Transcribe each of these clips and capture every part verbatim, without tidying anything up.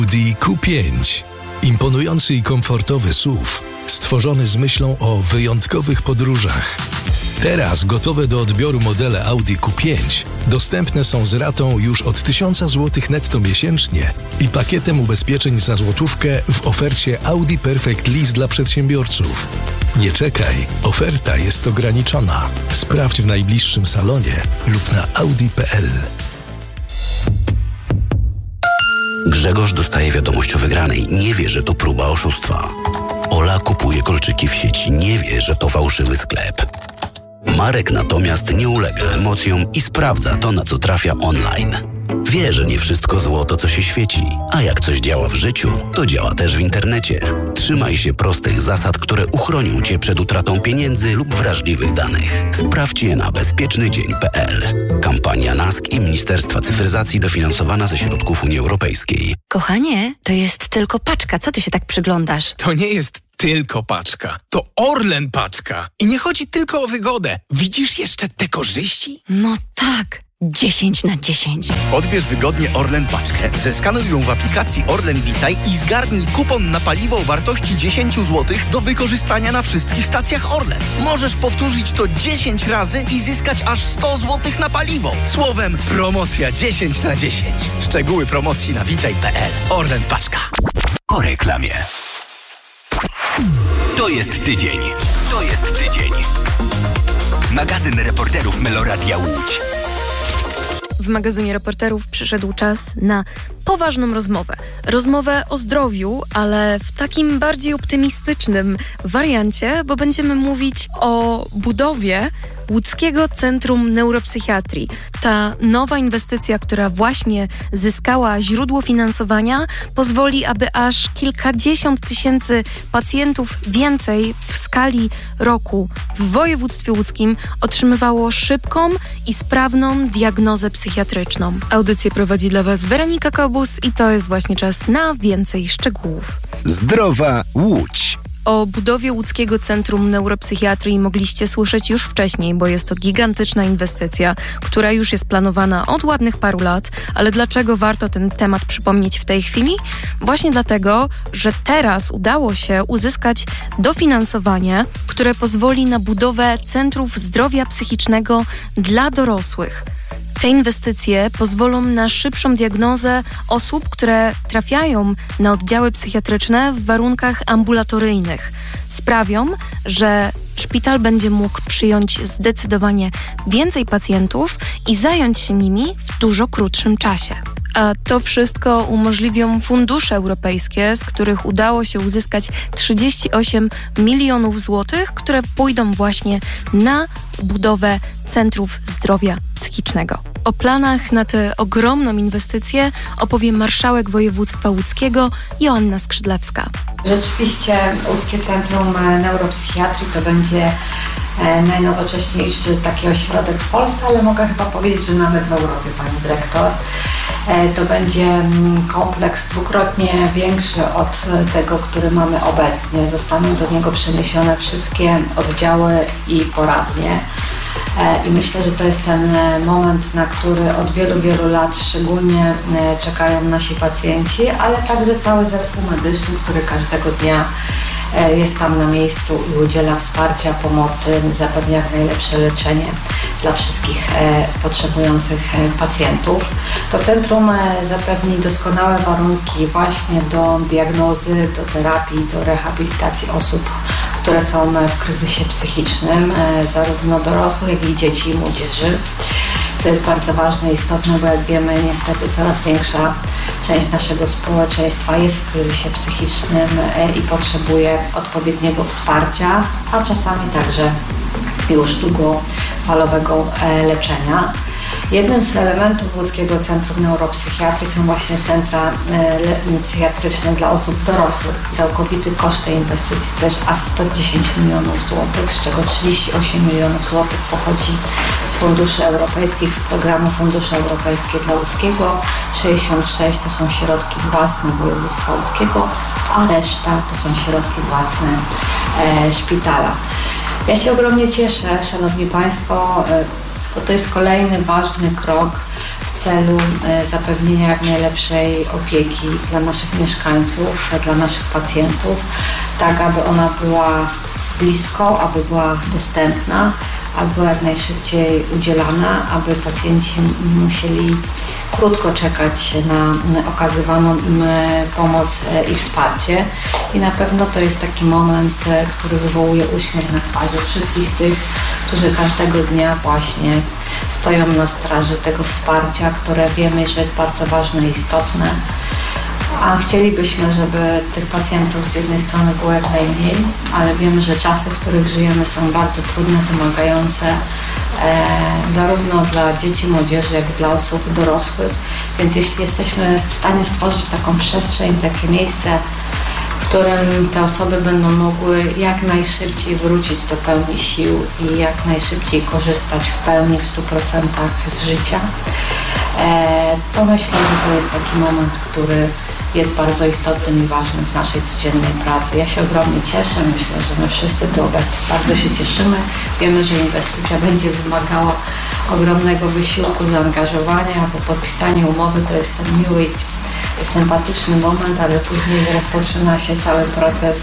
Audi Q pięć. Imponujący i komfortowy S U V, stworzony z myślą o wyjątkowych podróżach. Teraz gotowe do odbioru modele Audi Q pięć dostępne są z ratą już od tysiąc złotych netto miesięcznie i pakietem ubezpieczeń za złotówkę w ofercie Audi Perfect Lease dla przedsiębiorców. Nie czekaj, oferta jest ograniczona. Sprawdź w najbliższym salonie lub na audi kropka p l. Grzegorz dostaje wiadomość o wygranej. Nie wie, że to próba oszustwa. Ola kupuje kolczyki w sieci. Nie wie, że to fałszywy sklep. Marek natomiast nie ulega emocjom i sprawdza to, na co trafia online. Wie, że nie wszystko złoto, co się świeci, a jak coś działa w życiu, to działa też w internecie. Trzymaj się prostych zasad, które uchronią Cię przed utratą pieniędzy lub wrażliwych danych. Sprawdź je na bezpieczny dzień kropka p l. Kampania N A S K i Ministerstwa Cyfryzacji dofinansowana ze środków Unii Europejskiej. Kochanie, to jest tylko paczka. Co ty się tak przyglądasz? To nie jest tylko paczka. To Orlen paczka. I nie chodzi tylko o wygodę. Widzisz jeszcze te korzyści? No tak. dziesięć na dziesięć. Odbierz wygodnie Orlen paczkę, zeskanuj ją w aplikacji Orlen Witaj i zgarnij kupon na paliwo o wartości dziesięć złotych do wykorzystania na wszystkich stacjach Orlen. Możesz powtórzyć to dziesięć razy i zyskać aż sto złotych na paliwo. Słowem, promocja dziesięć na dziesięć. Szczegóły promocji na witaj kropka p l. Orlen paczka. Po reklamie. To jest tydzień. To jest tydzień. Magazyn reporterów Meloradia Łódź. W magazynie reporterów przyszedł czas na poważną rozmowę. Rozmowę o zdrowiu, ale w takim bardziej optymistycznym wariancie, bo będziemy mówić o budowie Łódzkiego Centrum Neuropsychiatrii. Ta nowa inwestycja, która właśnie zyskała źródło finansowania, pozwoli, aby aż kilkadziesiąt tysięcy pacjentów więcej w skali roku w województwie łódzkim otrzymywało szybką i sprawną diagnozę psychiatryczną. Audycję prowadzi dla Was Weronika Kobus i to jest właśnie czas na więcej szczegółów. Zdrowa Łódź. O budowie Łódzkiego Centrum Neuropsychiatrii mogliście słyszeć już wcześniej, bo jest to gigantyczna inwestycja, która już jest planowana od ładnych paru lat. Ale dlaczego warto ten temat przypomnieć w tej chwili? Właśnie dlatego, że teraz udało się uzyskać dofinansowanie, które pozwoli na budowę centrów zdrowia psychicznego dla dorosłych. Te inwestycje pozwolą na szybszą diagnozę osób, które trafiają na oddziały psychiatryczne w warunkach ambulatoryjnych. Sprawią, że szpital będzie mógł przyjąć zdecydowanie więcej pacjentów i zająć się nimi w dużo krótszym czasie. A to wszystko umożliwią fundusze europejskie, z których udało się uzyskać trzydzieści osiem milionów złotych, które pójdą właśnie na budowę centrów zdrowia psychicznego. O planach na tę ogromną inwestycję opowie marszałek województwa łódzkiego Joanna Skrzydlewska. Rzeczywiście Łódzkie Centrum Neuropsychiatrii to będzie najnowocześniejszy taki ośrodek w Polsce, ale mogę chyba powiedzieć, że nawet w Europie, pani dyrektor. To będzie kompleks dwukrotnie większy od tego, który mamy obecnie. Zostaną do niego przeniesione wszystkie oddziały i poradnie. I myślę, że to jest ten moment, na który od wielu, wielu lat szczególnie czekają nasi pacjenci, ale także cały zespół medyczny, który każdego dnia jest tam na miejscu i udziela wsparcia, pomocy, zapewnia jak najlepsze leczenie dla wszystkich potrzebujących pacjentów. To centrum zapewni doskonałe warunki właśnie do diagnozy, do terapii, do rehabilitacji osób, które są w kryzysie psychicznym, zarówno dorosłych, jak i dzieci i młodzieży. Co jest bardzo ważne i istotne, bo jak wiemy, niestety coraz większa część naszego społeczeństwa jest w kryzysie psychicznym i potrzebuje odpowiedniego wsparcia, a czasami także już długofalowego leczenia. Jednym z elementów Łódzkiego Centrum Neuropsychiatrii są właśnie centra psychiatryczne dla osób dorosłych. Całkowity koszt tej inwestycji to jest aż sto dziesięć milionów złotych, z czego trzydzieści osiem milionów złotych pochodzi z funduszy europejskich, z programu Fundusze Europejskie dla Łódzkiego. sześćdziesiąt sześć to są środki własne województwa łódzkiego, a reszta to są środki własne e, szpitala. Ja się ogromnie cieszę, Szanowni Państwo, bo to jest kolejny ważny krok w celu zapewnienia jak najlepszej opieki dla naszych mieszkańców, dla naszych pacjentów, tak aby ona była blisko, aby była dostępna, aby była jak najszybciej udzielana, aby pacjenci musieli krótko czekać na okazywaną im pomoc i wsparcie. I na pewno to jest taki moment, który wywołuje uśmiech na twarzy wszystkich tych, którzy każdego dnia właśnie stoją na straży tego wsparcia, które wiemy, że jest bardzo ważne i istotne. A chcielibyśmy, żeby tych pacjentów z jednej strony było jak najmniej, ale wiemy, że czasy, w których żyjemy, są bardzo trudne, wymagające e, zarówno dla dzieci, młodzieży, jak i dla osób dorosłych. Więc jeśli jesteśmy w stanie stworzyć taką przestrzeń, takie miejsce, w którym te osoby będą mogły jak najszybciej wrócić do pełni sił i jak najszybciej korzystać w pełni, w stu procentach z życia, e, to myślę, że to jest taki moment, który jest bardzo istotnym i ważnym w naszej codziennej pracy. Ja się ogromnie cieszę, myślę, że my wszyscy tu obecni bardzo się cieszymy. Wiemy, że inwestycja będzie wymagała ogromnego wysiłku, zaangażowania, bo podpisanie umowy to jest ten miły i sympatyczny moment, ale później rozpoczyna się cały proces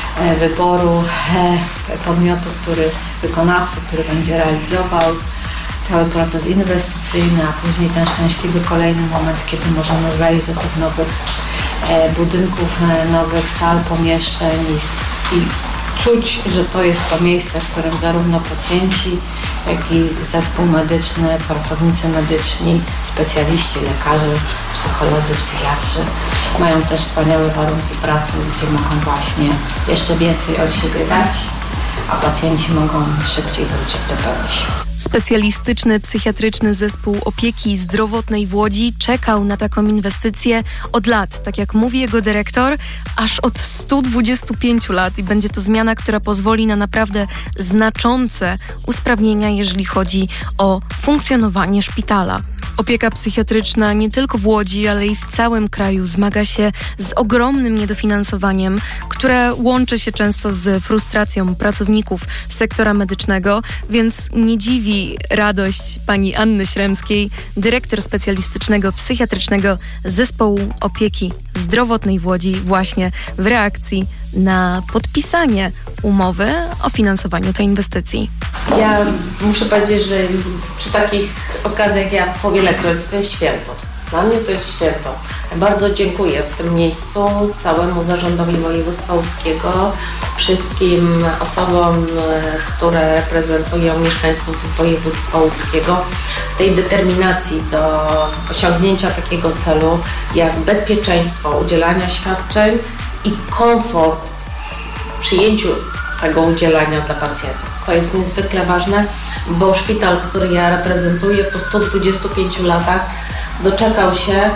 wyboru podmiotu, który, wykonawcy, który będzie realizował cały proces inwestycyjny, a później ten szczęśliwy kolejny moment, kiedy możemy wejść do tych nowych budynków, nowych sal, pomieszczeń i, i czuć, że to jest to miejsce, w którym zarówno pacjenci, jak i zespół medyczny, pracownicy medyczni, specjaliści, lekarze, psycholodzy, psychiatrzy mają też wspaniałe warunki pracy, gdzie mogą właśnie jeszcze więcej od siebie dać, a pacjenci mogą szybciej wrócić do pełni sił. Specjalistyczny psychiatryczny zespół opieki zdrowotnej w Łodzi czekał na taką inwestycję od lat, tak jak mówi jego dyrektor, aż od stu dwudziestu pięciu lat i będzie to zmiana, która pozwoli na naprawdę znaczące usprawnienia, jeżeli chodzi o funkcjonowanie szpitala. Opieka psychiatryczna nie tylko w Łodzi, ale i w całym kraju zmaga się z ogromnym niedofinansowaniem, które łączy się często z frustracją pracowników sektora medycznego, więc nie dziwi radość pani Anny Śremskiej, dyrektor specjalistycznego psychiatrycznego zespołu opieki zdrowotnej w Łodzi, właśnie w reakcji na podpisanie umowy o finansowaniu tej inwestycji. Ja muszę powiedzieć, że przy takich okazjach ja powielekroć to jest święto. Dla mnie to jest święto. Bardzo dziękuję w tym miejscu całemu zarządowi województwa łódzkiego, wszystkim osobom, które reprezentują mieszkańców województwa łódzkiego w tej determinacji do osiągnięcia takiego celu, jak bezpieczeństwo udzielania świadczeń i komfort w przyjęciu tego udzielania dla pacjentów. To jest niezwykle ważne, bo szpital, który ja reprezentuję, po stu dwudziestu pięciu latach doczekał się e,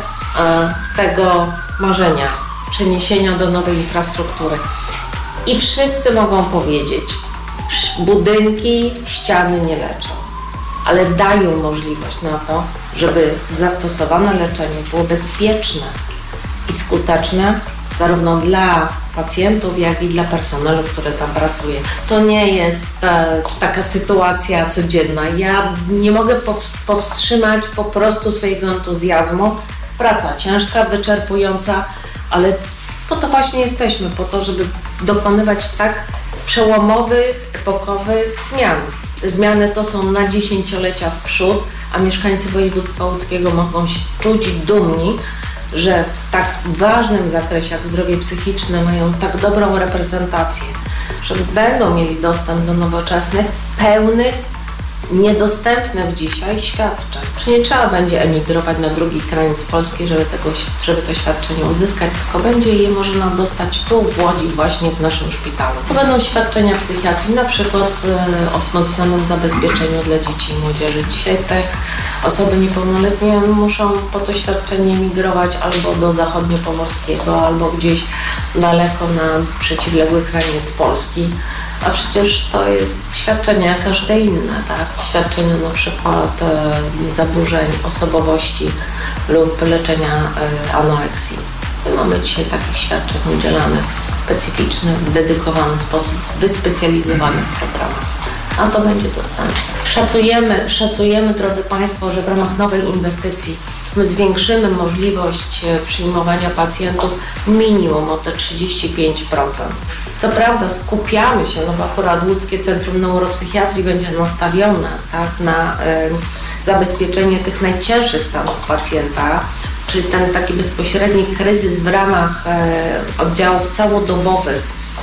tego marzenia, przeniesienia do nowej infrastruktury. I wszyscy mogą powiedzieć, budynki, ściany nie leczą, ale dają możliwość na to, żeby zastosowane leczenie było bezpieczne i skuteczne zarówno dla pacjentów, jak i dla personelu, który tam pracuje. To nie jest e, taka sytuacja codzienna. Ja nie mogę powstrzymać po prostu swojego entuzjazmu. Praca ciężka, wyczerpująca, ale po to właśnie jesteśmy, po to, żeby dokonywać tak przełomowych, epokowych zmian. Te zmiany to są na dziesięciolecia w przód, a mieszkańcy województwa łódzkiego mogą się czuć dumni, że w tak ważnym zakresie jak zdrowie psychiczne mają tak dobrą reprezentację, że będą mieli dostęp do nowoczesnych, pełnych, niedostępnych dzisiaj świadczeń. Że nie trzeba będzie emigrować na drugi kraniec Polski, żeby, tego, żeby to świadczenie uzyskać, tylko będzie je można dostać tu w Łodzi, właśnie w naszym szpitalu. To będą świadczenia psychiatrii, na przykład o wzmocnionym zabezpieczeniu dla dzieci i młodzieży. Dzisiaj te osoby niepełnoletnie muszą po to świadczenie emigrować albo do zachodniopomorskiego, albo gdzieś daleko na przeciwległy kraniec Polski. A przecież to jest świadczenie jak każde inne, tak? Świadczenie na przykład e, zaburzeń osobowości lub leczenia e, anoreksji. My mamy dzisiaj takich świadczeń udzielanych w specyficzny, w dedykowany sposób, w wyspecjalizowanych programach. A to będzie dostępne. Szacujemy, szacujemy, drodzy Państwo, że w ramach nowej inwestycji my zwiększymy możliwość przyjmowania pacjentów minimum o te trzydzieści pięć procent. Co prawda skupiamy się, no bo akurat Łódzkie Centrum Neuropsychiatrii będzie nastawione tak, na y, zabezpieczenie tych najcięższych stanów pacjenta, czyli ten taki bezpośredni kryzys w ramach y, oddziałów całodobowych,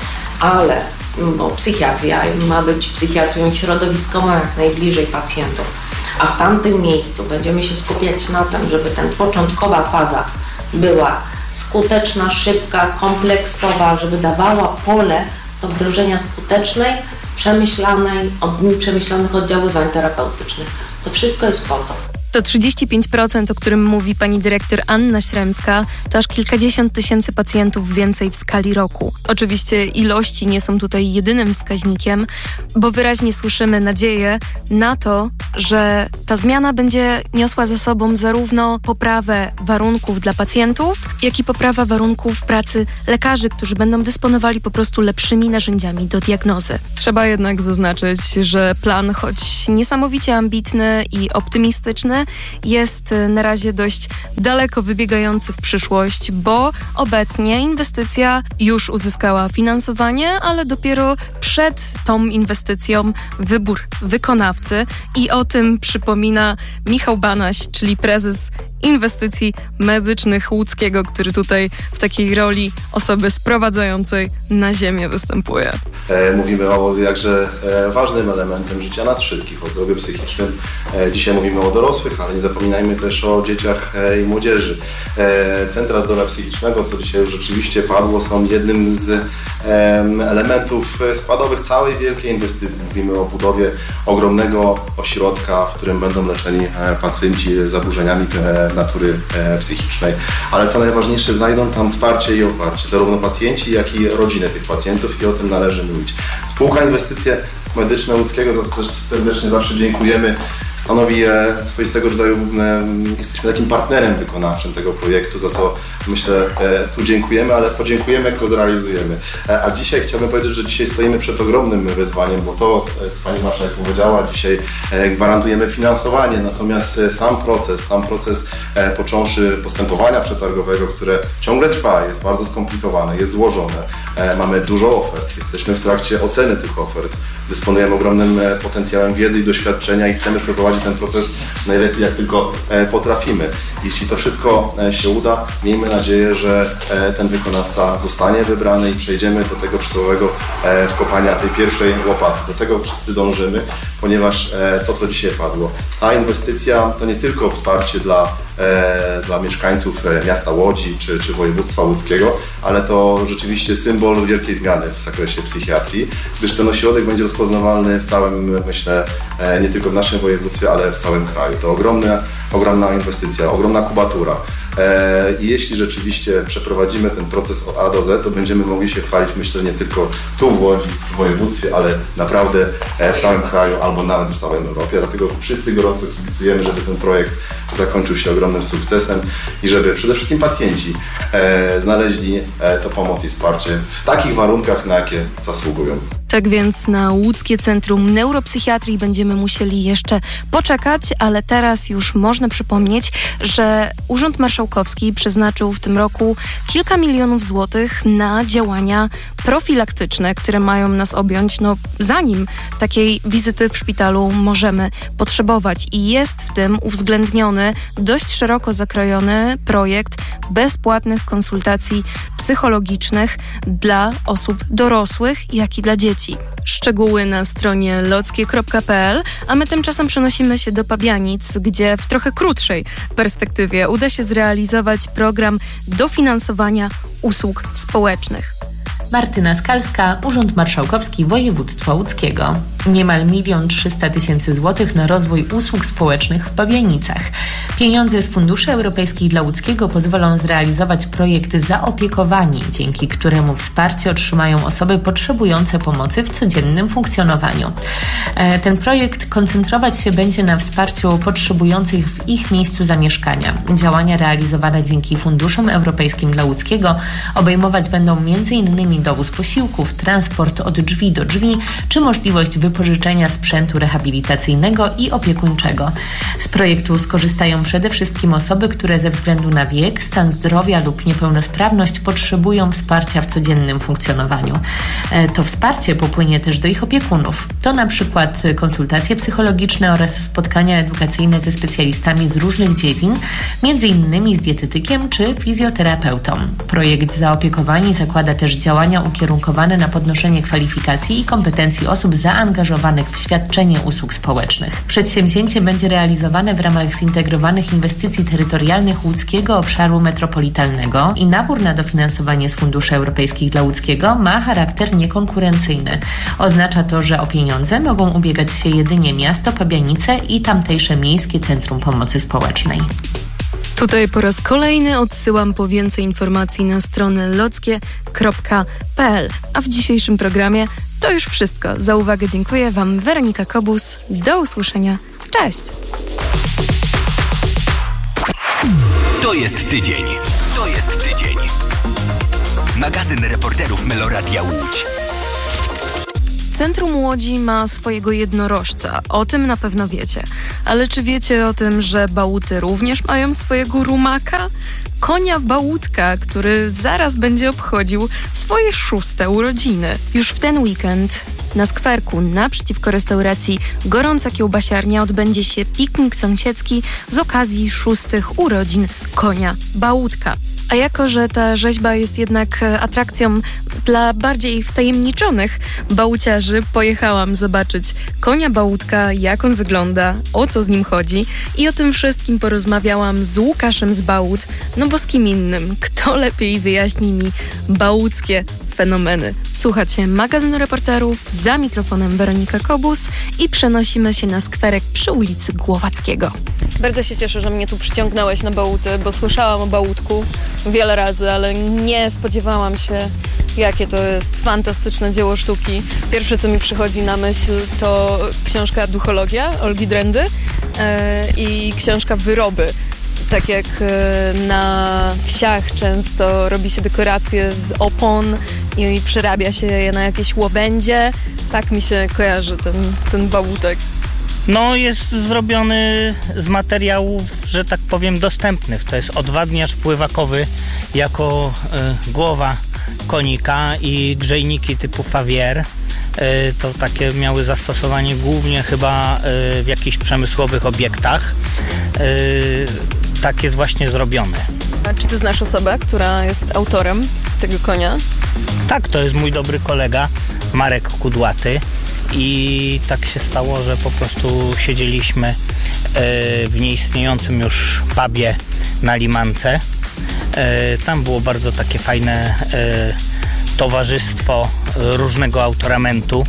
ale bo psychiatria ma być psychiatrią środowiskową jak najbliżej pacjentów, a w tamtym miejscu będziemy się skupiać na tym, żeby ten początkowa faza była skuteczna, szybka, kompleksowa, żeby dawała pole do wdrożenia skutecznej, przemyślanej, od, przemyślanych oddziaływań terapeutycznych. To wszystko jest po to. To trzydzieści pięć procent, o którym mówi pani dyrektor Anna Śremska, to aż kilkadziesiąt tysięcy pacjentów więcej w skali roku. Oczywiście ilości nie są tutaj jedynym wskaźnikiem, bo wyraźnie słyszymy nadzieję na to, że ta zmiana będzie niosła ze sobą zarówno poprawę warunków dla pacjentów, jak i poprawę warunków pracy lekarzy, którzy będą dysponowali po prostu lepszymi narzędziami do diagnozy. Trzeba jednak zaznaczyć, że plan, choć niesamowicie ambitny i optymistyczny, jest na razie dość daleko wybiegający w przyszłość, bo obecnie inwestycja już uzyskała finansowanie, ale dopiero przed tą inwestycją wybór wykonawcy i o tym przypomina Michał Banaś, czyli prezes Inwestycji Medycznych Łódzkiego, który tutaj w takiej roli osoby sprowadzającej na ziemię występuje. E, mówimy o jakże e, ważnym elementem życia nas wszystkich, o zdrowiu psychicznym. E, dzisiaj mówimy o dorosłych, ale nie zapominajmy też o dzieciach e, i młodzieży. E, Centra Zdrowia Psychicznego, co dzisiaj już rzeczywiście padło, są jednym z e, elementów składowych całej wielkiej inwestycji. Mówimy o budowie ogromnego ośrodka, w którym będą leczeni e, pacjenci z zaburzeniami e, natury e, psychicznej, ale co najważniejsze, znajdą tam wsparcie i oparcie, zarówno pacjenci, jak i rodziny tych pacjentów i o tym należy mówić. Spółka Inwestycje Medyczne Łódzkiego, za co też serdecznie zawsze dziękujemy, stanowi e, swoistego rodzaju, e, jesteśmy takim partnerem wykonawczym tego projektu, za co myślę e, tu dziękujemy, ale podziękujemy, jak go zrealizujemy. E, a dzisiaj chciałbym powiedzieć, że dzisiaj stoimy przed ogromnym wyzwaniem, bo to, co pani marszałek powiedziała, dzisiaj e, gwarantujemy finansowanie, natomiast e, sam proces, sam proces e, począwszy postępowania przetargowego, które ciągle trwa, jest bardzo skomplikowane, jest złożone, e, mamy dużo ofert, jesteśmy w trakcie oceny tych ofert, dysponujemy ogromnym e, potencjałem wiedzy i doświadczenia i chcemy przeprowadzić ten proces najlepiej, jak tylko e, potrafimy. Jeśli to wszystko e, się uda, miejmy nadzieję, że e, ten wykonawca zostanie wybrany i przejdziemy do tego przysłowiowego e, wkopania tej pierwszej łopaty. Do tego wszyscy dążymy, ponieważ e, to, co dzisiaj padło, ta inwestycja to nie tylko wsparcie dla, e, dla mieszkańców e, miasta Łodzi czy, czy województwa łódzkiego, ale to rzeczywiście symbol wielkiej zmiany w zakresie psychiatrii, gdyż ten ośrodek będzie rozpoznawalny w całym, myślę, e, nie tylko w naszym województwie, ale w całym kraju. To ogromna, ogromna inwestycja, ogromna kubatura. I jeśli rzeczywiście przeprowadzimy ten proces od A do Z, to będziemy mogli się chwalić, myślę, nie tylko tu w Łodzi, w województwie, ale naprawdę w całym kraju albo nawet w całej Europie. Dlatego wszyscy gorąco kibicujemy, żeby ten projekt zakończył się ogromnym sukcesem i żeby przede wszystkim pacjenci znaleźli tę pomoc i wsparcie w takich warunkach, na jakie zasługują. Tak więc na Łódzkie Centrum Neuropsychiatrii będziemy musieli jeszcze poczekać, ale teraz już można przypomnieć, że Urząd Marszałkowski przeznaczył w tym roku kilka milionów złotych na działania profilaktyczne, które mają nas objąć, no zanim takiej wizyty w szpitalu możemy potrzebować. I jest w tym uwzględniony dość szeroko zakrojony projekt bezpłatnych konsultacji psychologicznych dla osób dorosłych, jak i dla dzieci. Szczegóły na stronie lockie kropka p l, a my tymczasem przenosimy się do Pabianic, gdzie w trochę krótszej perspektywie uda się zrealizować program dofinansowania usług społecznych. Martyna Skalska, Urząd Marszałkowski Województwa Łódzkiego. Niemal milion trzysta tysięcy złotych na rozwój usług społecznych w Pabianicach. Pieniądze z funduszy europejskich dla Łódzkiego pozwolą zrealizować projekt Zaopiekowani, dzięki któremu wsparcie otrzymają osoby potrzebujące pomocy w codziennym funkcjonowaniu. Ten projekt koncentrować się będzie na wsparciu potrzebujących w ich miejscu zamieszkania. Działania realizowane dzięki funduszom europejskim dla Łódzkiego obejmować będą między innymi dowóz posiłków, transport od drzwi do drzwi, czy możliwość wypożyczenia sprzętu rehabilitacyjnego i opiekuńczego. Z projektu skorzystają przede wszystkim osoby, które ze względu na wiek, stan zdrowia lub niepełnosprawność potrzebują wsparcia w codziennym funkcjonowaniu. To wsparcie popłynie też do ich opiekunów. To na przykład konsultacje psychologiczne oraz spotkania edukacyjne ze specjalistami z różnych dziedzin, między innymi z dietetykiem czy fizjoterapeutą. Projekt Zaopiekowani zakłada też działania ukierunkowane na podnoszenie kwalifikacji i kompetencji osób zaangażowanych w świadczenie usług społecznych. Przedsięwzięcie będzie realizowane w ramach zintegrowanych inwestycji terytorialnych łódzkiego obszaru metropolitalnego i nabór na dofinansowanie z funduszy europejskich dla łódzkiego ma charakter niekonkurencyjny. Oznacza to, że o pieniądze mogą ubiegać się jedynie miasto Pabianice i tamtejsze Miejskie Centrum Pomocy Społecznej. Tutaj po raz kolejny odsyłam po więcej informacji na stronę lockie kropka p l. A w dzisiejszym programie to już wszystko. Za uwagę dziękuję Wam Weronika Kobus. Do usłyszenia. Cześć! To jest tydzień. To jest tydzień. Magazyn reporterów Meloradia Łódź. Centrum Łodzi ma swojego jednorożca. O tym na pewno wiecie. Ale czy wiecie o tym, że Bałuty również mają swojego rumaka? Konia Bałutka, który zaraz będzie obchodził swoje szóste urodziny. Już w ten weekend na skwerku naprzeciwko restauracji Gorąca Kiełbasiarnia odbędzie się piknik sąsiedzki z okazji szóstych urodzin konia Bałutka. A jako, że ta rzeźba jest jednak atrakcją dla bardziej wtajemniczonych bałuciarzy, pojechałam zobaczyć konia Bałutka, jak on wygląda, o co z nim chodzi i o tym wszystkim porozmawiałam z Łukaszem z Bałut, no bo z kim innym, kto lepiej wyjaśni mi bałuckie fenomeny. Słuchacie magazynu reporterów, za mikrofonem Weronika Kobus i przenosimy się na skwerek przy ulicy Głowackiego. Bardzo się cieszę, że mnie tu przyciągnąłeś na Bałuty, bo słyszałam o Bałutku wiele razy, ale nie spodziewałam się, jakie to jest fantastyczne dzieło sztuki. Pierwsze, co mi przychodzi na myśl, to książka Duchologia Olgi Drendy yy, i książka Wyroby. Tak jak na wsiach często robi się dekoracje z opon i przerabia się je na jakieś łobędzie, tak mi się kojarzy ten, ten Bałutek. No, jest zrobiony z materiałów, że tak powiem, dostępnych. To jest odwadniacz pływakowy jako y, głowa konika i grzejniki typu Favier. Y, to takie miały zastosowanie głównie chyba y, w jakichś przemysłowych obiektach. Y, tak jest właśnie zrobione. A czy ty znasz osobę, która jest autorem tego konia? Tak, to jest mój dobry kolega Marek Kudłaty. I tak się stało, że po prostu siedzieliśmy w nieistniejącym już pubie na Limance. Tam było bardzo takie fajne towarzystwo różnego autoramentu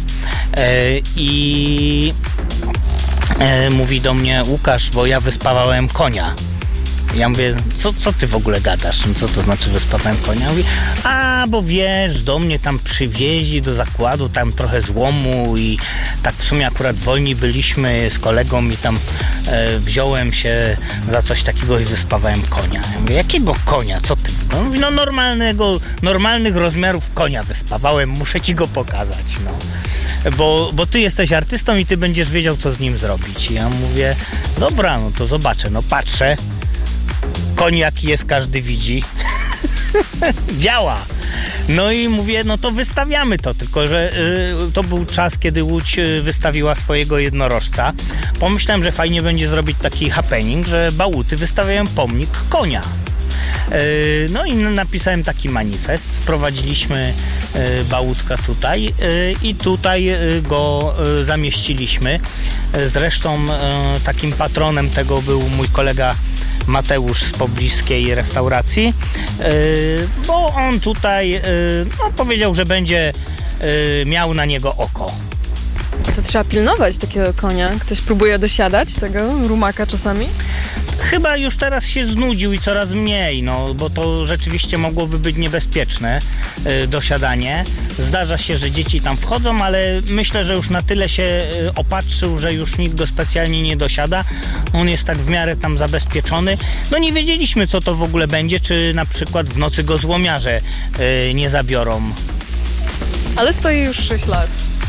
i mówi do mnie: Łukasz, bo ja wyspawałem konia. Ja mówię, co, co ty w ogóle gadasz? Co to znaczy wyspawałem konia? Mówi, a bo wiesz, do mnie tam przywieźli do zakładu tam trochę złomu i tak w sumie akurat wolni byliśmy z kolegą i tam e, wziąłem się za coś takiego i wyspawałem konia. Ja mówię, jakiego konia? Co ty? No, mówi, no normalnego, normalnych rozmiarów konia wyspawałem, muszę ci go pokazać, no. Bo, bo ty jesteś artystą i ty będziesz wiedział, co z nim zrobić. I ja mówię, dobra, no to zobaczę, no patrzę. Koń jaki jest, każdy widzi. Działa. No i mówię, no to wystawiamy to, tylko że y, to był czas, kiedy Łódź wystawiła swojego jednorożca. Pomyślałem, że fajnie będzie zrobić taki happening, że Bałuty wystawiają pomnik konia. Y, no i napisałem taki manifest, sprowadziliśmy y, Bałutka tutaj y, i tutaj y, go y, zamieściliśmy. Zresztą y, takim patronem tego był mój kolega Mateusz z pobliskiej restauracji, yy, bo on tutaj yy, no, powiedział, że będzie yy, miał na niego oko. To trzeba pilnować takiego konia. Ktoś próbuje dosiadać tego rumaka czasami? Chyba już teraz się znudził i coraz mniej, no bo to rzeczywiście mogłoby być niebezpieczne yy, dosiadanie. Zdarza się, że dzieci tam wchodzą, ale myślę, że już na tyle się yy, opatrzył, że już nikt go specjalnie nie dosiada. On jest tak w miarę tam zabezpieczony. No nie wiedzieliśmy, co to w ogóle będzie, czy na przykład w nocy go złomiarze yy, nie zabiorą. Ale stoi już sześć lat.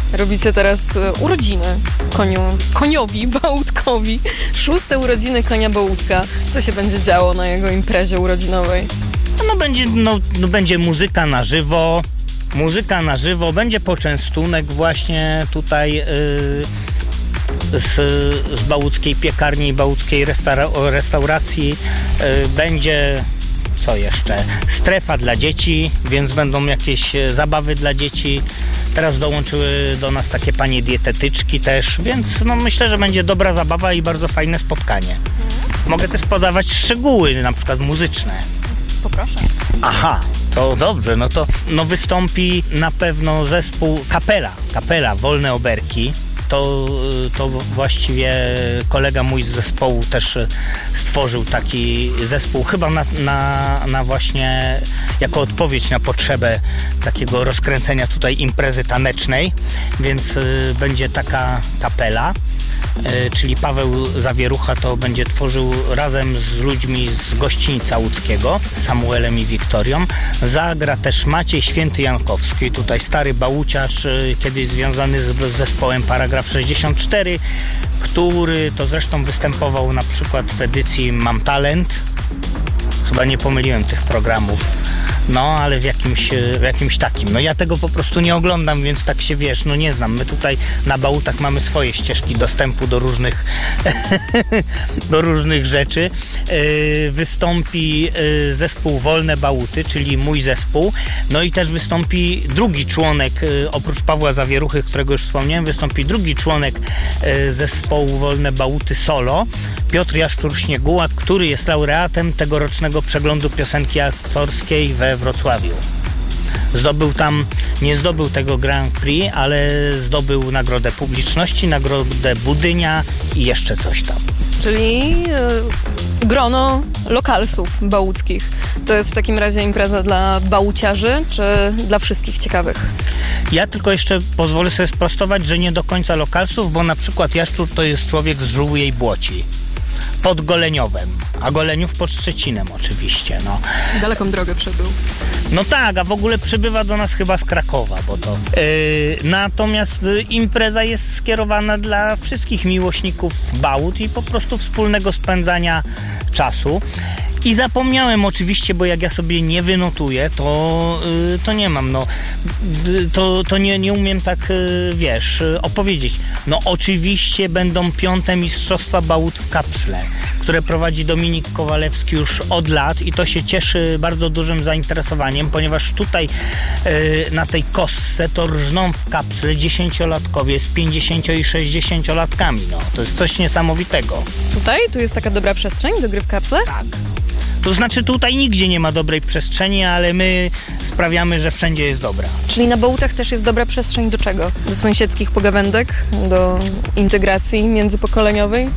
robicie teraz e, urodziny koniu, koniowi Bałutkowi. Szóste urodziny konia Bałutka. Co się będzie działo na jego imprezie urodzinowej? No będzie, no, no będzie muzyka na żywo, muzyka na żywo, będzie poczęstunek właśnie tutaj yy, z, z bałuckiej piekarni, bałuckiej restaura- restauracji, yy, będzie co jeszcze? Strefa dla dzieci, więc będą jakieś zabawy dla dzieci. Teraz dołączyły do nas takie panie dietetyczki też, więc no myślę, że będzie dobra zabawa i bardzo fajne spotkanie. Mogę też podawać szczegóły, na przykład muzyczne. Poproszę. Aha, to dobrze, no to no wystąpi na pewno zespół Kapela, Kapela Wolne Oberki. To, to właściwie kolega mój z zespołu też stworzył taki zespół, chyba na, na, na właśnie jako odpowiedź na potrzebę takiego rozkręcenia tutaj imprezy tanecznej, więc y, będzie taka kapela. Czyli Paweł Zawierucha to będzie tworzył razem z ludźmi z Gościńca Łódzkiego, Samuelem i Wiktorią. Zagra też Maciej Święty-Jankowski, tutaj stary bałuciarz, kiedyś związany z zespołem Paragraf sześćdziesiąt cztery, który to zresztą występował na przykład w edycji Mam Talent. Chyba nie pomyliłem tych programów. No, ale w jakimś, w jakimś takim. No ja tego po prostu nie oglądam, więc tak się wiesz, no nie znam. My tutaj na Bałutach mamy swoje ścieżki dostępu do różnych do różnych rzeczy. Yy, wystąpi yy, zespół Wolne Bałuty, czyli mój zespół. No i też wystąpi drugi członek, yy, oprócz Pawła Zawieruchy, którego już wspomniałem, wystąpi drugi członek yy, zespołu Wolne Bałuty solo, Piotr Jaszczur-Śniegułak, który jest laureatem tegorocznego przeglądu piosenki aktorskiej we Wrocławiu. Zdobył tam, nie zdobył tego Grand Prix, ale zdobył nagrodę publiczności, nagrodę Budynia i jeszcze coś tam. Czyli y, grono lokalsów bałuckich. To jest w takim razie impreza dla bałuciarzy, czy dla wszystkich ciekawych? Ja tylko jeszcze pozwolę sobie sprostować, że nie do końca lokalsów, bo na przykład Jaszczur to jest człowiek z Żółwiej Błoci. Pod Goleniowem, a Goleniów pod Szczecinem oczywiście, no. Daleką drogę przebył. No tak, a w ogóle przybywa do nas chyba z Krakowa, bo to... Yy, natomiast yy, impreza jest skierowana dla wszystkich miłośników bałut i po prostu wspólnego spędzania czasu. I zapomniałem oczywiście, bo jak ja sobie nie wynotuję, to, yy, to nie mam, no, yy, to, to nie, nie umiem tak, yy, wiesz, yy, opowiedzieć. No oczywiście będą piąte Mistrzostwa Bałut w Kapsle, które prowadzi Dominik Kowalewski już od lat i to się cieszy bardzo dużym zainteresowaniem, ponieważ tutaj yy, na tej kostce to rżną w kapsle dziesięciolatkowie z pięćdziesięcio- i sześćdziesięciolatkami, no. To jest coś niesamowitego. Tutaj? Tu jest taka dobra przestrzeń do gry w kapsle? Tak. To znaczy tutaj nigdzie nie ma dobrej przestrzeni, ale my sprawiamy, że wszędzie jest dobra. Czyli na Bałutach też jest dobra przestrzeń do czego? Do sąsiedzkich pogawędek? Do integracji międzypokoleniowej?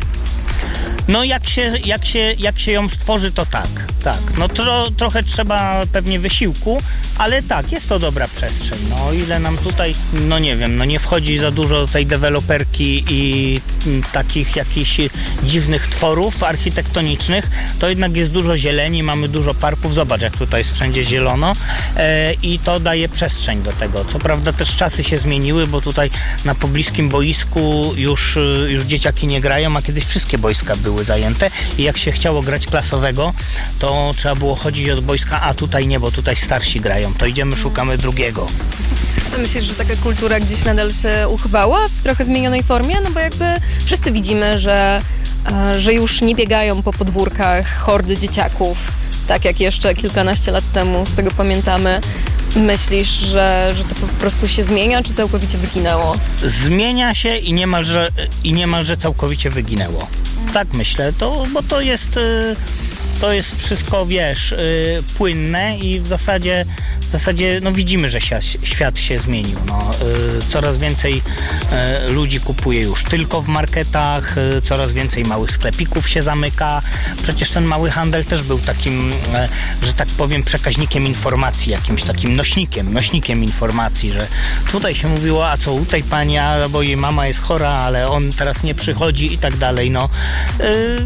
No jak się, jak się, jak się ją stworzy, to tak, tak. No tro, trochę trzeba pewnie wysiłku, ale tak, jest to dobra przestrzeń. No o ile nam tutaj, no nie wiem, no nie wchodzi za dużo tej deweloperki i m, takich jakichś dziwnych tworów architektonicznych, to jednak jest dużo zieleni, mamy dużo parków. Zobacz, jak tutaj jest wszędzie zielono e, i to daje przestrzeń do tego. Co prawda też czasy się zmieniły, bo tutaj na pobliskim boisku już, już dzieciaki nie grają, a kiedyś wszystkie boiska były zajęte i jak się chciało grać klasowego, to trzeba było chodzić od boiska, a tutaj nie, bo tutaj starsi grają, to idziemy, szukamy drugiego. A to myślisz, że taka kultura gdzieś nadal się uchwała w trochę zmienionej formie? No bo jakby wszyscy widzimy, że, że już nie biegają po podwórkach hordy dzieciaków, tak jak jeszcze kilkanaście lat temu, z tego pamiętamy. Myślisz, że, że to po prostu się zmienia, czy całkowicie wyginęło? Zmienia się i niemalże, i niemalże całkowicie wyginęło. Tak myślę, to, bo to jest, to jest wszystko, wiesz, płynne i w zasadzie, w zasadzie no widzimy, że świat, świat się zmienił. No, coraz więcej ludzi kupuje już tylko w marketach, coraz więcej małych sklepików się zamyka. Przecież ten mały handel też był takim, że tak powiem, przekaźnikiem informacji, jakimś takim nośnikiem, nośnikiem informacji, że tutaj się mówiło, a co u tej pani, bo jej mama jest chora, ale on teraz nie przychodzi i tak dalej. No,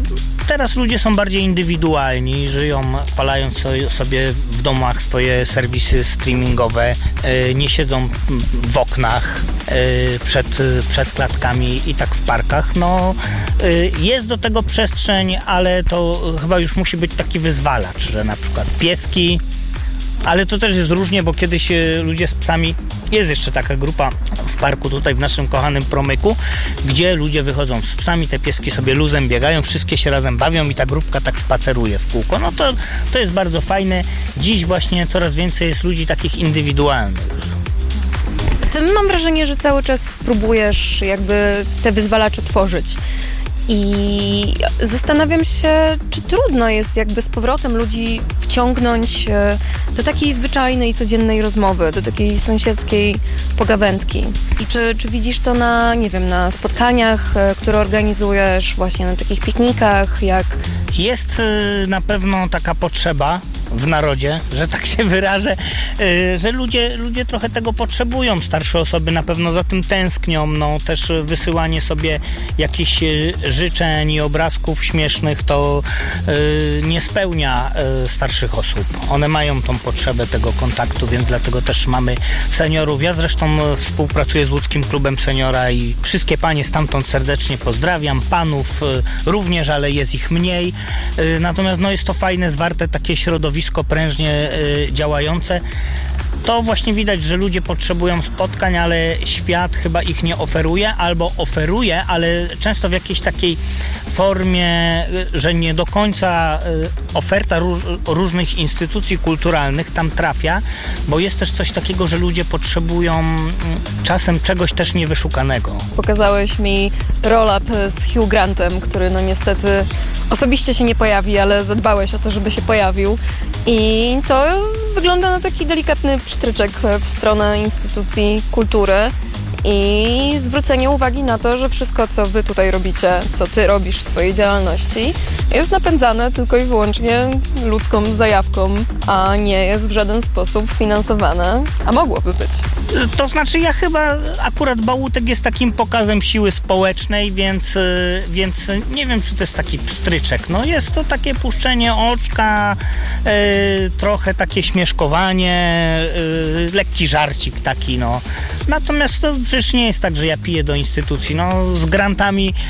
teraz ludzie są bardziej indywidualni, żyją palając sobie w domach swoje serwisy streamingowe, nie siedzą w oknach przed, przed klatkami i tak w parkach. No, jest do tego przestrzeń, ale to chyba już musi być taki wyzwalacz, że na przykład pieski, ale to też jest różnie, bo kiedyś ludzie z psami, jest jeszcze taka grupa w parku tutaj w naszym kochanym promyku, gdzie ludzie wychodzą z psami, te pieski sobie luzem biegają, wszystkie się razem bawią i ta grupka tak spaceruje w kółko. No to, to jest bardzo fajne. Dziś właśnie coraz więcej jest ludzi takich indywidualnych. Ty, mam wrażenie, że cały czas próbujesz jakby te wyzwalacze tworzyć. I zastanawiam się, czy trudno jest jakby z powrotem ludzi wciągnąć do takiej zwyczajnej, codziennej rozmowy, do takiej sąsiedzkiej pogawędki. I czy, czy widzisz to na, nie wiem, na spotkaniach, które organizujesz, właśnie na takich piknikach, jak... Jest na pewno taka potrzeba w narodzie, że tak się wyrażę, że ludzie, ludzie trochę tego potrzebują. Starsze osoby na pewno za tym tęsknią. No, też wysyłanie sobie jakichś życzeń i obrazków śmiesznych to nie spełnia starszych osób. One mają tą potrzebę tego kontaktu, więc dlatego też mamy seniorów. Ja zresztą współpracuję z Łódzkim Klubem Seniora i wszystkie panie stamtąd serdecznie pozdrawiam. Panów również, ale jest ich mniej. Natomiast no, jest to fajne, zwarte takie środowisko prężnie y, działające. To właśnie widać, że ludzie potrzebują spotkań, ale świat chyba ich nie oferuje, albo oferuje, ale często w jakiejś takiej formie, że nie do końca oferta róż, różnych instytucji kulturalnych tam trafia, bo jest też coś takiego, że ludzie potrzebują czasem czegoś też niewyszukanego. Pokazałeś mi roll-up z Hugh Grantem, który no niestety osobiście się nie pojawi, ale zadbałeś o to, żeby się pojawił. I to wygląda na taki delikatny pstryczek w stronę instytucji kultury i zwrócenie uwagi na to, że wszystko, co wy tutaj robicie, co ty robisz w swojej działalności, jest napędzane tylko i wyłącznie ludzką zajawką, a nie jest w żaden sposób finansowane, a mogłoby być. To znaczy ja chyba akurat Bałutek jest takim pokazem siły społecznej, więc, więc nie wiem, czy to jest taki pstryczek. No jest to takie puszczenie oczka, yy, trochę takie śmieszkowanie, yy, lekki żarcik taki, no. Natomiast to przecież nie jest tak, że ja piję do instytucji. No z grantami yy,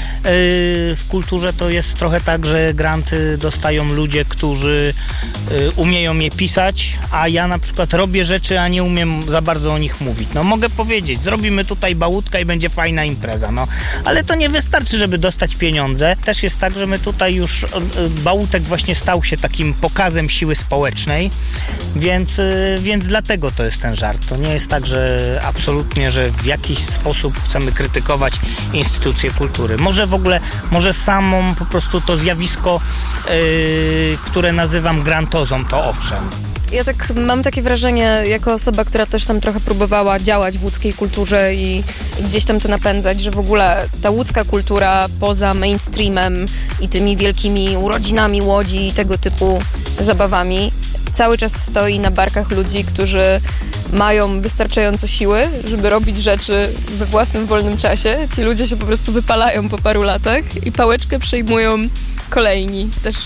w kulturze to jest trochę tak, że granty dostają ludzie, którzy yy, umieją je pisać, a ja na przykład robię rzeczy, a nie umiem za bardzo o nich mówić. No mogę powiedzieć, zrobimy tutaj Bałutka i będzie fajna impreza, no. Ale to nie wystarczy, żeby dostać pieniądze. Też jest tak, że my tutaj już, Bałutek właśnie stał się takim pokazem siły społecznej, więc, więc dlatego to jest ten żart. To nie jest tak, że absolutnie, że w jakiś sposób chcemy krytykować instytucje kultury. Może w ogóle, może samą po prostu to zjawisko, yy, które nazywam grantozą, to owszem. Ja tak mam takie wrażenie, jako osoba, która też tam trochę próbowała działać w łódzkiej kulturze i, i gdzieś tam to napędzać, że w ogóle ta łódzka kultura poza mainstreamem i tymi wielkimi urodzinami Łodzi i tego typu zabawami cały czas stoi na barkach ludzi, którzy mają wystarczająco siły, żeby robić rzeczy we własnym wolnym czasie. Ci ludzie się po prostu wypalają po paru latach i pałeczkę przejmują kolejni. Też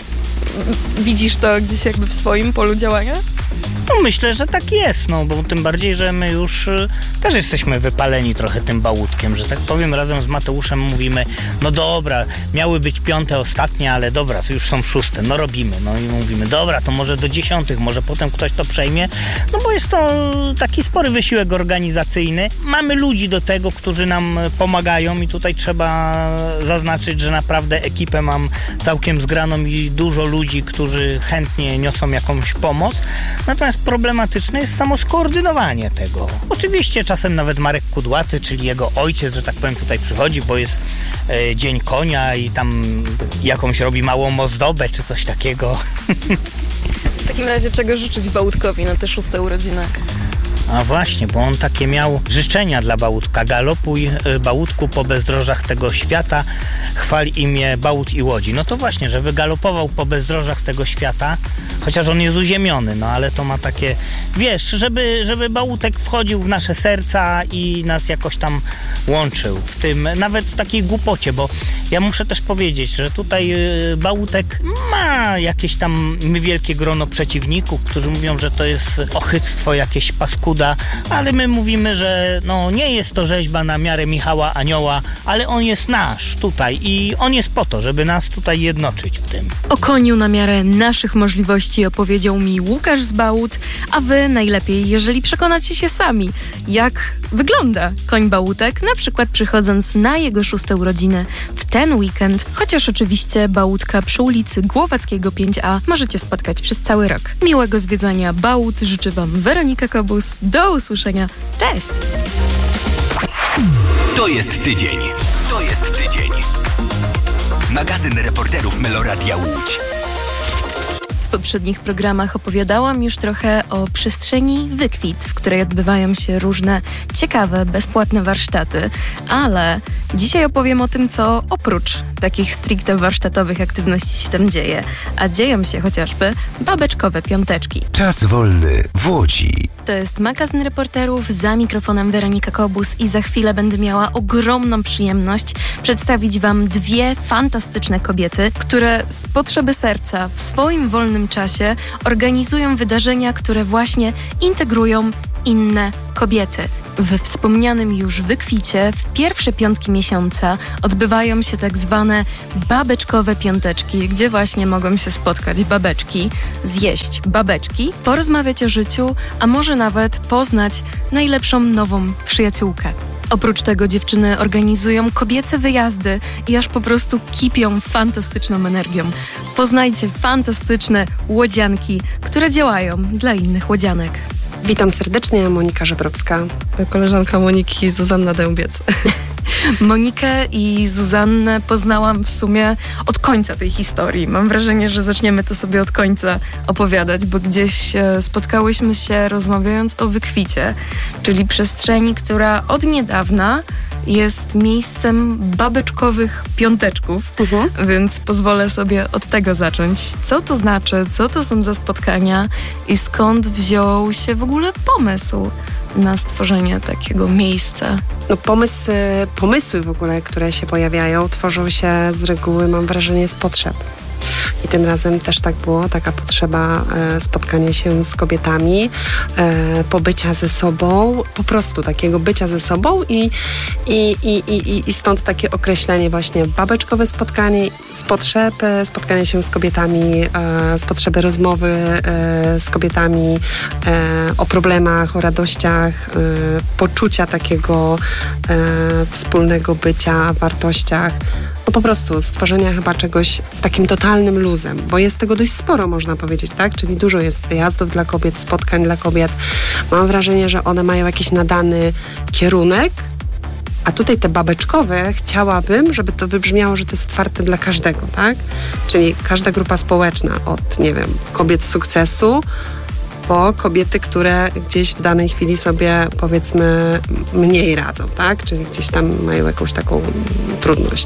widzisz to gdzieś jakby w swoim polu działania? No myślę, że tak jest, no bo tym bardziej, że my już y, też jesteśmy wypaleni trochę tym Bałutkiem, że tak powiem, razem z Mateuszem mówimy, no dobra, miały być piąte ostatnie, ale dobra, to już są szóste, no robimy, no i mówimy, dobra, to może do dziesiątych, może potem ktoś to przejmie, no bo jest to taki spory wysiłek organizacyjny. Mamy ludzi do tego, którzy nam pomagają i tutaj trzeba zaznaczyć, że naprawdę ekipę mam całkiem zgraną i dużo ludzi, którzy chętnie niosą jakąś pomoc, natomiast problematyczne jest samo skoordynowanie tego. Oczywiście czasem nawet Marek Kudłaty, czyli jego ojciec, że tak powiem, tutaj przychodzi, bo jest e, Dzień Konia i tam jakąś robi małą ozdobę czy coś takiego. W takim razie czego życzyć Bałutkowi na te szóste urodziny? A właśnie, bo on takie miał życzenia dla Bałutka. Galopuj, Bałutku, po bezdrożach tego świata, chwal imię Bałut i Łodzi. No to właśnie, że wygalopował po bezdrożach tego świata, chociaż on jest uziemiony, no ale to ma takie, wiesz, żeby, żeby Bałutek wchodził w nasze serca i nas jakoś tam łączył w tym, nawet w takiej głupocie, bo Ja muszę też powiedzieć, że tutaj Bałutek ma jakieś tam wielkie grono przeciwników, którzy mówią, że to jest ochyctwo, jakieś paskuda, ale my mówimy, że no nie jest to rzeźba na miarę Michała Anioła, ale on jest nasz tutaj i on jest po to, żeby nas tutaj jednoczyć w tym. O koniu na miarę naszych możliwości opowiedział mi Łukasz z Bałut, a wy najlepiej, jeżeli przekonacie się sami, jak wygląda koń Bałutek, na przykład przychodząc na jego szóste urodziny w ten weekend, chociaż oczywiście Bałutka przy ulicy Głowackiego pięć A możecie spotkać przez cały rok. Miłego zwiedzania Bałut życzy wam Weronika Kobus. Do usłyszenia. Cześć! To jest tydzień. To jest tydzień. Magazyn reporterów Meloradia Łódź. W poprzednich programach opowiadałam już trochę o przestrzeni Wykwit, w której odbywają się różne ciekawe, bezpłatne warsztaty, ale dzisiaj opowiem o tym, co oprócz takich stricte warsztatowych aktywności się tam dzieje, a dzieją się chociażby babeczkowe piąteczki. Czas wolny w Łodzi. To jest magazyn reporterów, za mikrofonem Weronika Kobus i za chwilę będę miała ogromną przyjemność przedstawić wam dwie fantastyczne kobiety, które z potrzeby serca w swoim wolnym czasie organizują wydarzenia, które właśnie integrują inne kobiety. We wspomnianym już Wykwicie w pierwsze piątki miesiąca odbywają się tak zwane babeczkowe piąteczki, gdzie właśnie mogą się spotkać babeczki, zjeść babeczki, porozmawiać o życiu, a może nawet poznać najlepszą nową przyjaciółkę. Oprócz tego dziewczyny organizują kobiece wyjazdy i aż po prostu kipią fantastyczną energią. Poznajcie fantastyczne łodzianki, które działają dla innych łodzianek. Witam serdecznie, Monika Żebrowska, koleżanka Moniki, Zuzanna Dębiec. Monikę i Zuzannę poznałam w sumie od końca tej historii. Mam wrażenie, że zaczniemy to sobie od końca opowiadać, bo gdzieś spotkałyśmy się rozmawiając o Wykwicie, czyli przestrzeni, która od niedawna jest miejscem babeczkowych piąteczków, uh-huh. więc pozwolę sobie od tego zacząć. Co to znaczy, co to są za spotkania i skąd wziął się w ogóle pomysł na stworzenie takiego miejsca? No pomysł, pomysły w ogóle, które się pojawiają, tworzą się z reguły, mam wrażenie, z potrzeb. I tym razem też tak było, taka potrzeba e, spotkania się z kobietami, e, pobycia ze sobą, po prostu takiego bycia ze sobą i, i, i, i, i stąd takie określenie właśnie babeczkowe spotkanie z potrzeb, spotkanie się z kobietami, e, z potrzeby rozmowy e, z kobietami e, o problemach, o radościach, e, poczucia takiego e, wspólnego bycia, wartościach. No po prostu stworzenia chyba czegoś z takim totalnym luzem, bo jest tego dość sporo, można powiedzieć, tak? Czyli dużo jest wyjazdów dla kobiet, spotkań dla kobiet. Mam wrażenie, że one mają jakiś nadany kierunek, a tutaj te babeczkowe chciałabym, żeby to wybrzmiało, że to jest otwarte dla każdego, tak? Czyli każda grupa społeczna, od, nie wiem, kobiet sukcesu, po kobiety, które gdzieś w danej chwili sobie, powiedzmy, mniej radzą, tak? Czyli gdzieś tam mają jakąś taką trudność.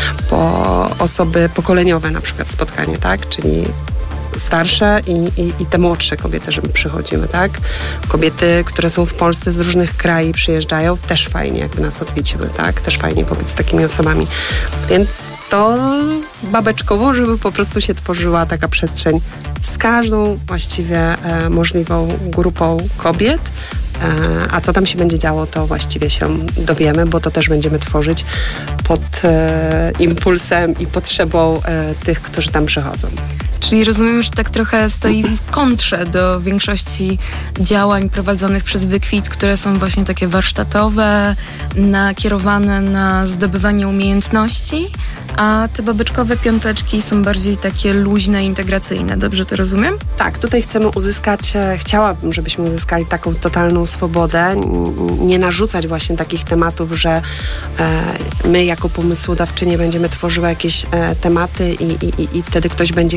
Po osoby pokoleniowe na przykład spotkanie, tak? Czyli starsze i, i, i te młodsze kobiety, żeby przychodziły, tak? Kobiety, które są w Polsce z różnych krajów przyjeżdżają, też fajnie jakby nas odwiedziły, tak? Też fajnie pobyć z takimi osobami. Więc to babeczkowo, żeby po prostu się tworzyła taka przestrzeń z każdą właściwie e, możliwą grupą kobiet. E, a co tam się będzie działo, to właściwie się dowiemy, bo to też będziemy tworzyć pod e, impulsem i potrzebą e, tych, którzy tam przychodzą. Czyli rozumiem, że tak trochę stoi w kontrze do większości działań prowadzonych przez Wykwit, które są właśnie takie warsztatowe, nakierowane na zdobywanie umiejętności, a te babeczkowe piąteczki są bardziej takie luźne, integracyjne. Dobrze to rozumiem? Tak, tutaj chcemy uzyskać, chciałabym, żebyśmy uzyskali taką totalną swobodę, nie narzucać właśnie takich tematów, że e, my jako pomysłodawczynie będziemy tworzyły jakieś e, tematy i, i, i wtedy ktoś będzie ch-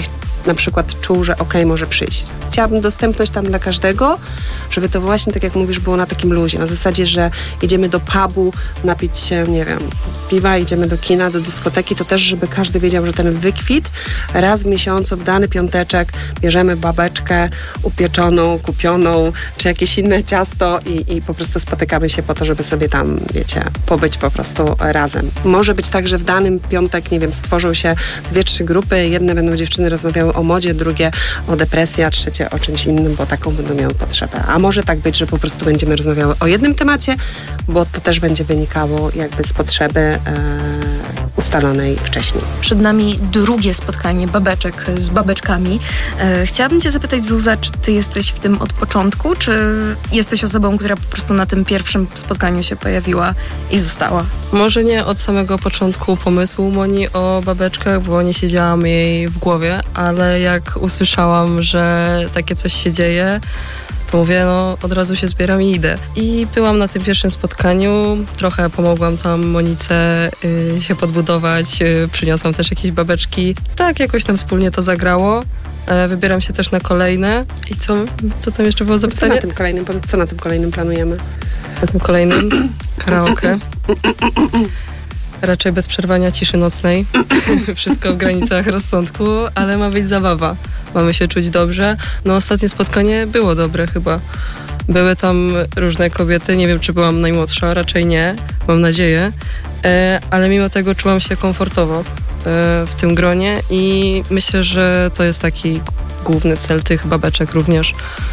na przykład czuł, że okej, okay, może przyjść. Chciałabym dostępność tam dla każdego, żeby to właśnie, tak jak mówisz, było na takim luzie. Na zasadzie, że idziemy do pubu, napić się, nie wiem, piwa, idziemy do kina, do dyskoteki, to też, żeby każdy wiedział, że ten wykwit raz w miesiącu, w dany piąteczek bierzemy babeczkę upieczoną, kupioną, czy jakieś inne ciasto i, i po prostu spotykamy się po to, żeby sobie tam, wiecie, pobyć po prostu razem. Może być tak, że w danym piątek, nie wiem, stworzą się dwie, trzy grupy, jedne będą dziewczyny rozmawiały o modzie, drugie o depresji, a trzecie o czymś innym, bo taką będą miały potrzebę. A może tak być, że po prostu będziemy rozmawiały o jednym temacie, bo to też będzie wynikało jakby z potrzeby e, ustalonej wcześniej. Przed nami drugie spotkanie babeczek z babeczkami. E, chciałabym cię zapytać, Zuza, czy ty jesteś w tym od początku, czy jesteś osobą, która po prostu na tym pierwszym spotkaniu się pojawiła i została? Może nie od samego początku pomysłu Moni o babeczkach, bo nie siedziałam jej w głowie, ale jak usłyszałam, że takie coś się dzieje, to mówię, no od razu się zbieram i idę. I byłam na tym pierwszym spotkaniu, trochę pomogłam tam Monice y, się podbudować, y, przyniosłam też jakieś babeczki. Tak, jakoś nam wspólnie to zagrało. E, wybieram się też na kolejne. I co, co tam jeszcze było za pytanie? Co na tym kolejnym, co na tym kolejnym planujemy? Na tym kolejnym karaoke. Raczej bez przerwania ciszy nocnej. Wszystko w granicach rozsądku, ale ma być zabawa. Mamy się czuć dobrze. No ostatnie spotkanie było dobre chyba. Były tam różne kobiety, nie wiem czy byłam najmłodsza, raczej nie, mam nadzieję, e, ale mimo tego czułam się komfortowo e, w tym gronie i myślę, że to jest taki główny cel tych babeczek również,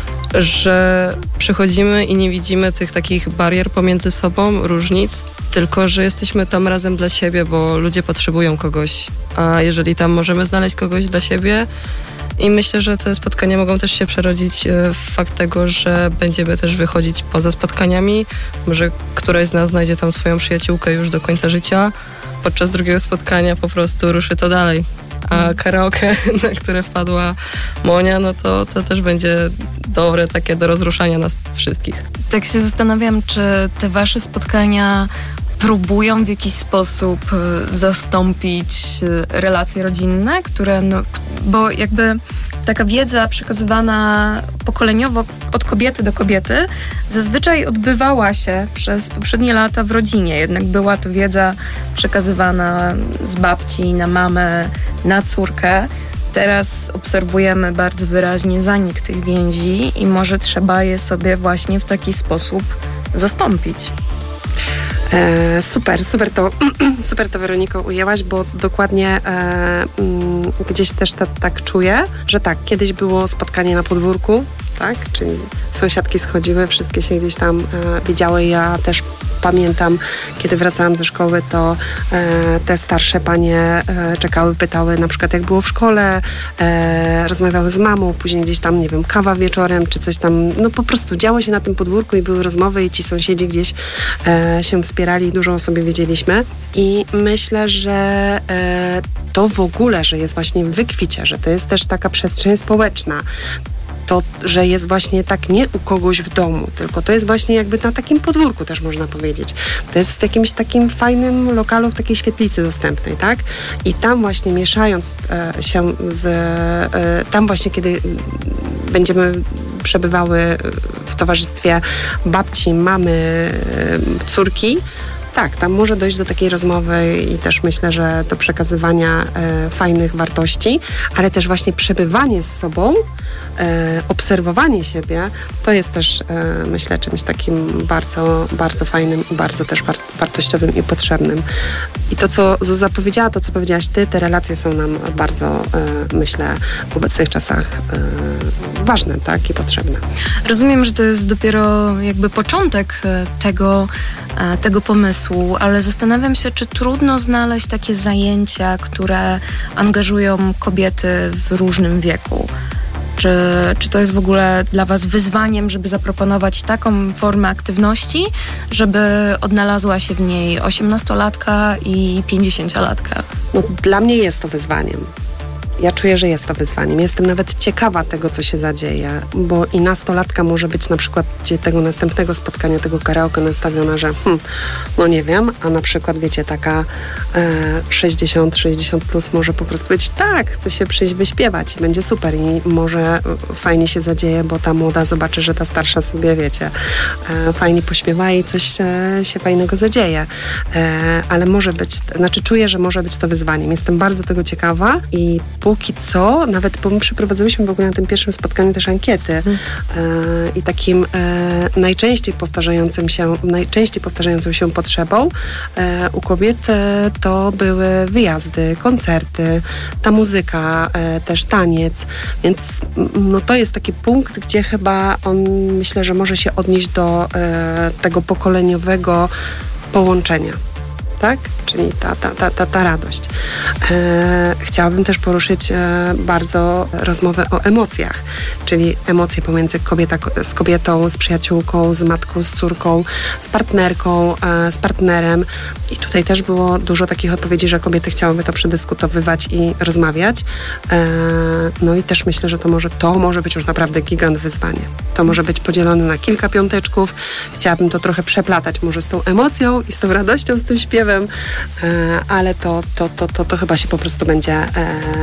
że przychodzimy i nie widzimy tych takich barier pomiędzy sobą, różnic, tylko że jesteśmy tam razem dla siebie, bo ludzie potrzebują kogoś, a jeżeli tam możemy znaleźć kogoś dla siebie, i myślę, że te spotkania mogą też się przerodzić w fakt tego, że będziemy też wychodzić poza spotkaniami. Może któraś z nas znajdzie tam swoją przyjaciółkę już do końca życia. Podczas drugiego spotkania po prostu ruszy to dalej. A karaoke, na które wpadła Monia, no to, to też będzie dobre takie do rozruszania nas wszystkich. Tak się zastanawiam, czy te wasze spotkania próbują w jakiś sposób zastąpić relacje rodzinne, które, no, bo jakby taka wiedza przekazywana pokoleniowo od kobiety do kobiety zazwyczaj odbywała się przez poprzednie lata w rodzinie. Jednak była to wiedza przekazywana z babci na mamę, na córkę. Teraz obserwujemy bardzo wyraźnie zanik tych więzi i może trzeba je sobie właśnie w taki sposób zastąpić. E, super, super to, super to Weroniko ujęłaś, bo dokładnie e, m, gdzieś też ta, tak czuję, że tak, kiedyś było spotkanie na podwórku, tak, czyli sąsiadki schodziły, wszystkie się gdzieś tam e, widziały. Ja też pamiętam, kiedy wracałam ze szkoły, to e, te starsze panie e, czekały, pytały na przykład jak było w szkole, e, rozmawiały z mamą, później gdzieś tam, nie wiem, kawa wieczorem, czy coś tam, no po prostu działo się na tym podwórku i były rozmowy i ci sąsiedzi gdzieś e, się wspierali i dużo o sobie wiedzieliśmy. I myślę, że e, to w ogóle, że jest właśnie w wykwicie, że to jest też taka przestrzeń społeczna, to, że jest właśnie tak nie u kogoś w domu, tylko to jest właśnie jakby na takim podwórku też można powiedzieć. To jest w jakimś takim fajnym lokalu, w takiej świetlicy dostępnej, tak? I tam właśnie mieszając e, się z... E, tam właśnie, kiedy będziemy przebywały w towarzystwie babci, mamy, córki, tak, tam może dojść do takiej rozmowy i też myślę, że do przekazywania e, fajnych wartości, ale też właśnie przebywanie z sobą, e, obserwowanie siebie, to jest też, e, myślę, czymś takim bardzo, bardzo fajnym i bardzo też war- wartościowym i potrzebnym. I to, co Zuza powiedziała, to, co powiedziałaś ty, te relacje są nam bardzo, e, myślę, w obecnych czasach e, ważne, tak, i potrzebne. Rozumiem, że to jest dopiero jakby początek tego, tego pomysłu, ale zastanawiam się, czy trudno znaleźć takie zajęcia, które angażują kobiety w różnym wieku. Czy, czy to jest w ogóle dla was wyzwaniem, żeby zaproponować taką formę aktywności, żeby odnalazła się w niej osiemnastolatka i pięćdziesięciolatka? No, dla mnie jest to wyzwaniem. Ja czuję, że jest to wyzwaniem. Jestem nawet ciekawa tego, co się zadzieje, bo i nastolatka może być na przykład gdzie tego następnego spotkania, tego karaoke nastawiona, że hmm, no nie wiem, a na przykład wiecie, taka e, sześćdziesiąt sześćdziesiąt plus może po prostu być tak, chce się przyjść wyśpiewać i będzie super i może fajnie się zadzieje, bo ta młoda zobaczy, że ta starsza sobie, wiecie, e, fajnie pośpiewa i coś e, się fajnego zadzieje. E, ale może być, znaczy czuję, że może być to wyzwaniem. Jestem bardzo tego ciekawa i póki co, nawet bo my przeprowadzałyśmy w ogóle na tym pierwszym spotkaniu też ankiety hmm. e, i takim e, najczęściej powtarzającym się, najczęściej powtarzającą się potrzebą e, u kobiet e, to były wyjazdy, koncerty, ta muzyka, e, też taniec, więc no to jest taki punkt, gdzie chyba on, myślę, że może się odnieść do e, tego pokoleniowego połączenia. Tak? Czyli ta, ta, ta, ta, ta radość. E, chciałabym też poruszyć e, bardzo rozmowę o emocjach, czyli emocje pomiędzy kobieta, z kobietą, z przyjaciółką, z matką, z córką, z partnerką, e, z partnerem. I tutaj też było dużo takich odpowiedzi, że kobiety chciałyby to przedyskutowywać i rozmawiać. E, no i też myślę, że to może, to może być już naprawdę gigant wyzwanie. To może być podzielone na kilka piąteczków. Chciałabym to trochę przeplatać może z tą emocją i z tą radością, z tym śpiewem, ale to, to, to, to, to chyba się po prostu będzie e,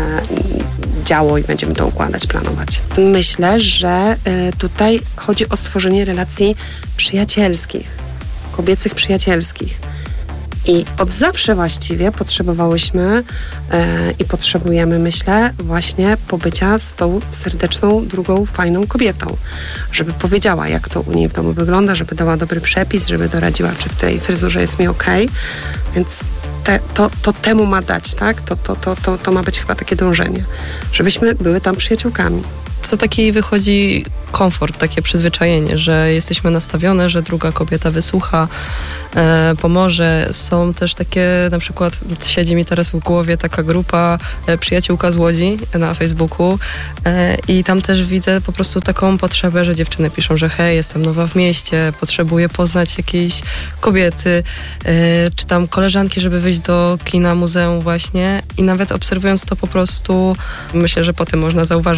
działo i będziemy to układać, planować. Myślę, że e, tutaj chodzi o stworzenie relacji przyjacielskich, kobiecych przyjacielskich. I od zawsze właściwie potrzebowałyśmy e, i potrzebujemy, myślę, właśnie pobycia z tą serdeczną, drugą, fajną kobietą. Żeby powiedziała, jak to u niej w domu wygląda, żeby dała dobry przepis, żeby doradziła, czy w tej fryzurze jest mi okej. Okay. Więc te, to, to temu ma dać, tak? To, to, to, to, to ma być chyba takie dążenie. Żebyśmy były tam przyjaciółkami. To taki wychodzi komfort, takie przyzwyczajenie, że jesteśmy nastawione, że druga kobieta wysłucha, e, pomoże. Są też takie, na przykład siedzi mi teraz w głowie taka grupa e, Przyjaciółka z Łodzi na Facebooku e, i tam też widzę po prostu taką potrzebę, że dziewczyny piszą, że hej, jestem nowa w mieście, potrzebuję poznać jakieś kobiety, e, czy tam koleżanki, żeby wyjść do kina, muzeum właśnie i nawet obserwując to po prostu, myślę, że potem można zauważyć,